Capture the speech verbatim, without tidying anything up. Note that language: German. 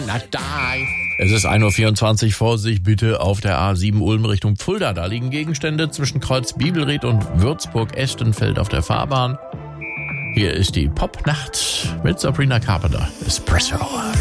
not die. Es ist ein Uhr vierundzwanzig, Vorsicht bitte auf der A sieben Ulm Richtung Fulda. Da liegen Gegenstände zwischen Kreuz Bibelried und Würzburg-Estenfeld auf der Fahrbahn. Hier ist die Popnacht mit Sabrina Carpenter. Espresso.